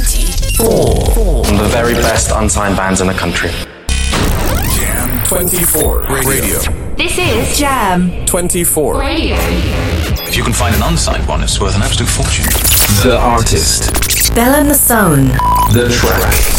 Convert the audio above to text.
24. One of the very best unsigned bands in the country. Jam 24 Radio. This is Jam 24 Radio. If you can find an unsigned one, it's worth an absolute fortune. The artist. Bella Nasone. The track.